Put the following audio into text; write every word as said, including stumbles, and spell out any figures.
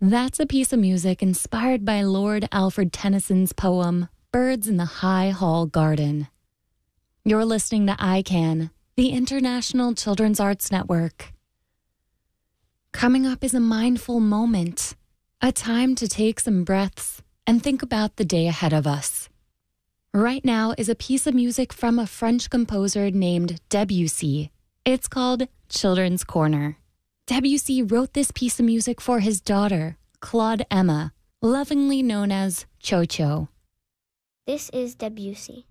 That's a piece of music inspired by Lord Alfred Tennyson's poem, Birds in the High Hall Garden. You're listening to I CAN, the International Children's Arts Network. Coming up is a mindful moment, a time to take some breaths and think about the day ahead of us. Right now is a piece of music from a French composer named Debussy. It's called Children's Corner. Debussy wrote this piece of music for his daughter, Claude Emma, lovingly known as Cho Cho. This is Debussy.